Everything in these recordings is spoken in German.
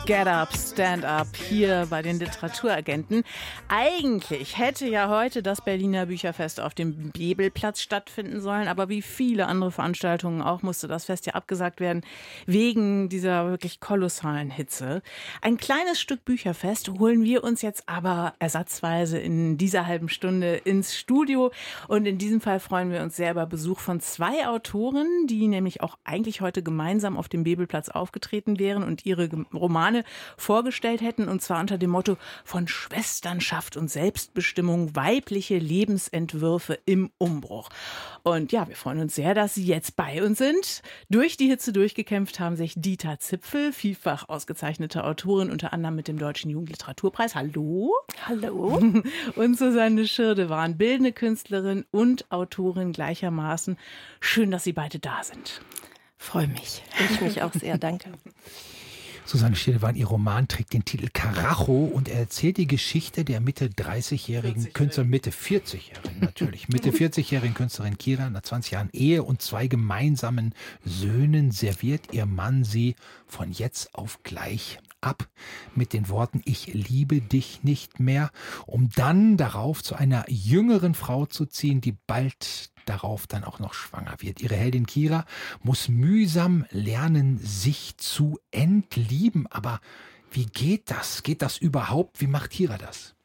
Get Up, Stand Up hier bei den Literaturagenten. Eigentlich hätte ja heute das Berliner Bücherfest auf dem Bebelplatz stattfinden sollen, aber wie viele andere Veranstaltungen auch musste das Fest ja abgesagt werden, wegen dieser wirklich kolossalen Hitze. Ein kleines Stück Bücherfest holen wir uns jetzt aber ersatzweise in dieser halben Stunde ins Studio und in diesem Fall freuen wir uns sehr über Besuch von zwei Autoren, die nämlich auch eigentlich heute gemeinsam auf dem Bebelplatz aufgetreten wären und ihre Romane vorgestellt hätten, und zwar unter dem Motto von Schwesternschaft und Selbstbestimmung, weibliche Lebensentwürfe im Umbruch. Und ja, wir freuen uns sehr, dass Sie jetzt bei uns sind. Durch die Hitze durchgekämpft haben sich Dieter Zipfel, vielfach ausgezeichnete Autorin, unter anderem mit dem Deutschen Jugendliteraturpreis. Hallo. Hallo. Und Susanne Schirdewan, bildende Künstlerin und Autorin gleichermaßen. Schön, dass Sie beide da sind. Freue mich. Ich mich auch sehr, danke. Susanne Schirdewan, ihr Roman trägt den Titel Karacho und er erzählt die Geschichte der Mitte 30-jährigen Künstlerin, Mitte 40-jährigen natürlich, Mitte 40-jährigen Künstlerin Kira. Nach 20 Jahren Ehe und 2 gemeinsamen Söhnen serviert ihr Mann sie von jetzt auf gleich ab mit den Worten „Ich liebe dich nicht mehr", um dann darauf zu einer jüngeren Frau zu ziehen, die bald darauf dann auch noch schwanger wird. Ihre Heldin Kira muss mühsam lernen, sich zu entlieben. Aber wie geht das? Geht das überhaupt? Wie macht Kira das?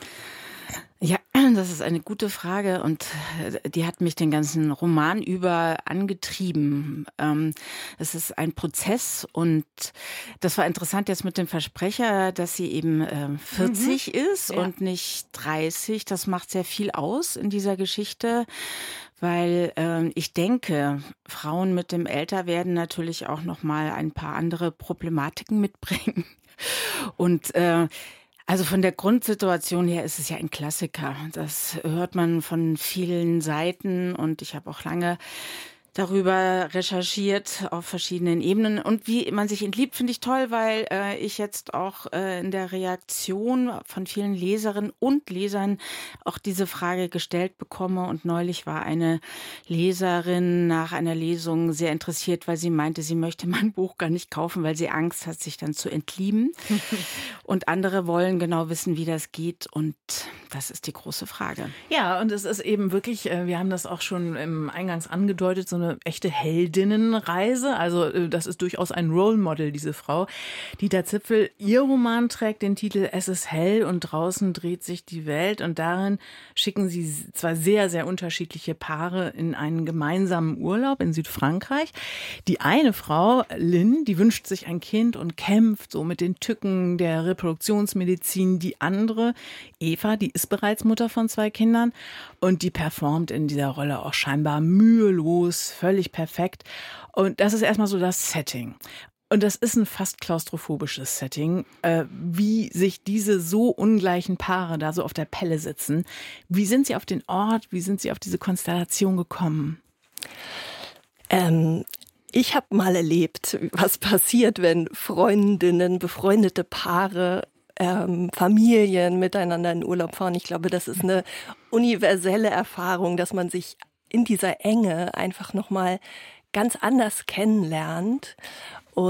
Ja, das ist eine gute Frage und die hat mich den ganzen Roman über angetrieben. Es ist ein Prozess und das war interessant jetzt mit dem Versprecher, dass sie eben 40 ist und nicht 30. Das macht sehr viel aus in dieser Geschichte, weil ich denke, Frauen mit dem Älterwerden natürlich auch noch mal ein paar andere Problematiken mitbringen. Und also von der Grundsituation her ist es ja ein Klassiker. Das hört man von vielen Seiten und ich habe auch lange darüber recherchiert auf verschiedenen Ebenen. Und wie man sich entliebt, finde ich toll, weil ich jetzt auch in der Reaktion von vielen Leserinnen und Lesern auch diese Frage gestellt bekomme. Und neulich war eine Leserin nach einer Lesung sehr interessiert, weil sie meinte, sie möchte mein Buch gar nicht kaufen, weil sie Angst hat, sich dann zu entlieben. Und andere wollen genau wissen, wie das geht. Und das ist die große Frage. Ja, und es ist eben wirklich, wir haben das auch schon im Eingangs angedeutet, so eine echte Heldinnenreise. Also das ist durchaus ein Role Model, diese Frau. Dieter Zipfel, ihr Roman trägt den Titel Es ist hell und draußen dreht sich die Welt. Und darin schicken sie zwei sehr, sehr unterschiedliche Paare in einen gemeinsamen Urlaub in Südfrankreich. Die eine Frau, Lynn, die wünscht sich ein Kind und kämpft so mit den Tücken der Reproduktionsmedizin. Die andere, Eva, die ist bereits Mutter von 2 Kindern und die performt in dieser Rolle auch scheinbar mühelos, völlig perfekt. Und das ist erstmal so das Setting. Und das ist ein fast klaustrophobisches Setting, wie sich diese so ungleichen Paare da so auf der Pelle sitzen. Wie sind Sie auf den Ort, wie sind Sie auf diese Konstellation gekommen? Ich habe mal erlebt, was passiert, wenn Freundinnen, befreundete Paare, Familien miteinander in Urlaub fahren. Ich glaube, das ist eine universelle Erfahrung, dass man sich in dieser Enge einfach nochmal ganz anders kennenlernt.